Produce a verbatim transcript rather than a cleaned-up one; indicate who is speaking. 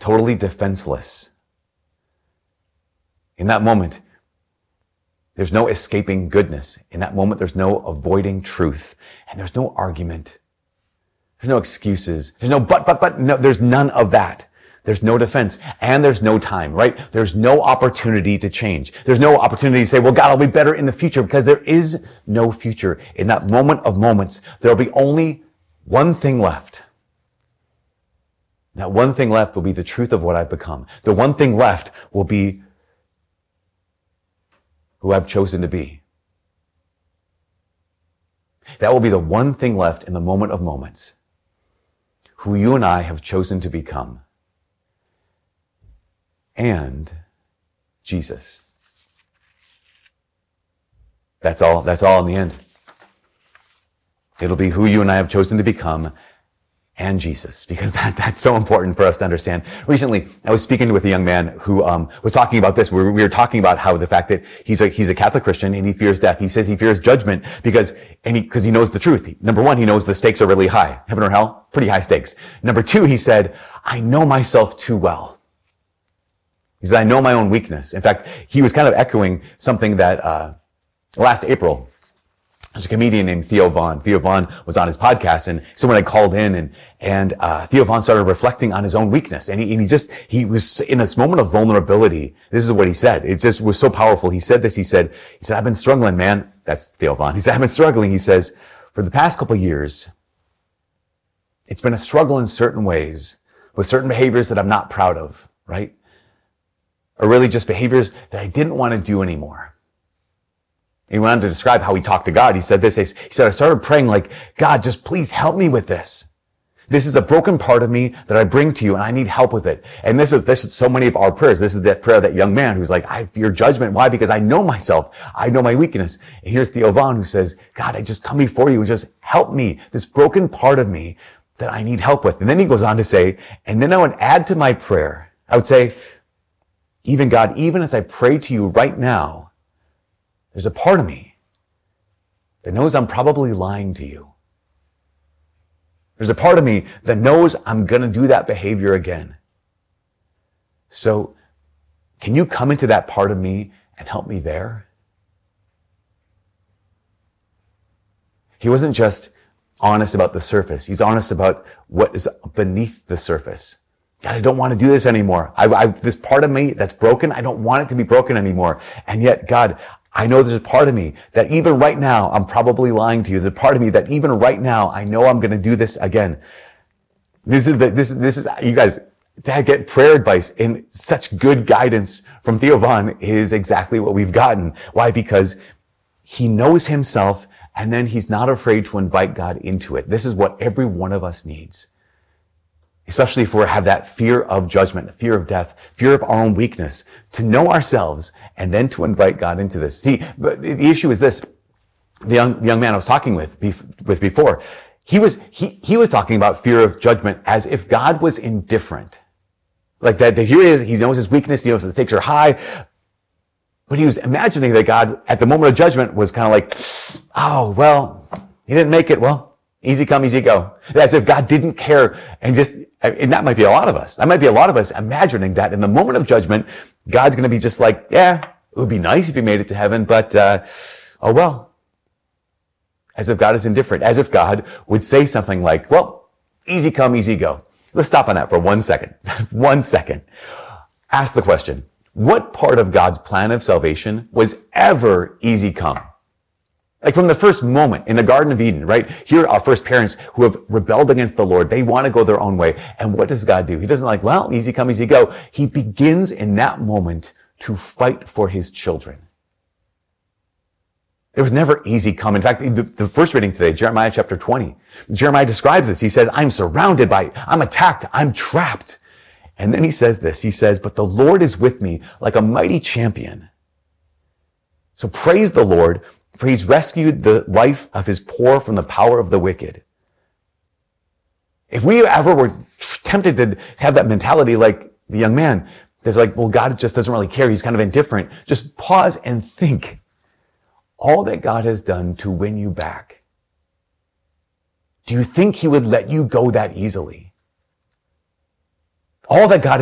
Speaker 1: totally defenseless. In that moment, there's no escaping goodness. In that moment, there's no avoiding truth. And there's no argument. There's no excuses. There's no but, but, but. No, there's none of that. There's no defense. And there's no time, right? There's no opportunity to change. There's no opportunity to say, well, God, I'll be better in the future, because there is no future. In that moment of moments, there'll be only one thing left. That one thing left will be the truth of what I've become. The one thing left will be who I've chosen to be. That will be the one thing left in the moment of moments. Who you and I have chosen to become. And Jesus. That's all, that's all in the end. It'll be who you and I have chosen to become, and Jesus, because that, that's so important for us to understand. Recently, I was speaking with a young man who um, was talking about this. We were, we were talking about how the fact that he's a he's a Catholic Christian and he fears death. He says he fears judgment because and he because he knows the truth. He, number one, he knows the stakes are really high. Heaven or hell, pretty high stakes. Number two, he said, I know myself too well. He said, I know my own weakness. In fact, he was kind of echoing something that uh last April, there's a comedian named Theo Von. Theo Von was on his podcast, and someone had called in, and and uh Theo Von started reflecting on his own weakness, and he and he just he was in this moment of vulnerability. This is what he said. It just was so powerful. He said this. He said, he said, I've been struggling, man. That's Theo Von. He said, I've been struggling. He says, for the past couple of years, it's been a struggle in certain ways with certain behaviors that I'm not proud of, right? Or really just behaviors that I didn't want to do anymore. He went on to describe how he talked to God. He said this, he said, I started praying like, God, just please help me with this. This is a broken part of me that I bring to you, and I need help with it. And this is, this is so many of our prayers. This is that prayer of that young man who's like, I fear judgment. Why? Because I know myself. I know my weakness. And here's Theo Von who says, God, I just come before you and just help me. This broken part of me that I need help with. And then he goes on to say, and then I would add to my prayer. I would say, even God, even as I pray to you right now, there's a part of me that knows I'm probably lying to you. There's a part of me that knows I'm going to do that behavior again. So can you come into that part of me and help me there? He wasn't just honest about the surface. He's honest about what is beneath the surface. God, I don't want to do this anymore. I, I, this part of me that's broken, I don't want it to be broken anymore. And yet, God, I know there's a part of me that even right now, I'm probably lying to you. There's a part of me that even right now, I know I'm going to do this again. This is the, this is, this is, you guys, to get prayer advice and such good guidance from Theo Von is exactly what we've gotten. Why? Because he knows himself, and then he's not afraid to invite God into it. This is what every one of us needs. Especially if we have that fear of judgment, the fear of death, fear of our own weakness, to know ourselves and then to invite God into this. See, but the issue is this. The young, the young man I was talking with, with before, he was, he, he was talking about fear of judgment as if God was indifferent. Like that, that here he is, he knows his weakness, he knows the stakes are high, but he was imagining that God at the moment of judgment was kind of like, oh, well, he didn't make it. Well, easy come, easy go. As if God didn't care, and just, and that might be a lot of us. That might be a lot of us imagining that in the moment of judgment, God's going to be just like, yeah, it would be nice if you made it to heaven, but, uh, oh well. As if God is indifferent. As if God would say something like, well, easy come, easy go. Let's stop on that for one second. One second. Ask the question, what part of God's plan of salvation was ever easy come? Like from the first moment in the Garden of Eden, right? Here are first parents who have rebelled against the Lord. They want to go their own way. And what does God do? He doesn't like, well, easy come, easy go. He begins in that moment to fight for his children. It was never easy come. In fact, the, the first reading today, Jeremiah chapter twenty, Jeremiah describes this. He says, I'm surrounded by, I'm attacked, I'm trapped. And then he says this, he says, but the Lord is with me like a mighty champion. So praise the Lord, for he's rescued the life of his poor from the power of the wicked. If we ever were tempted to have that mentality like the young man, that's like, well, God just doesn't really care. He's kind of indifferent. Just pause and think. All that God has done to win you back. Do you think he would let you go that easily? All that God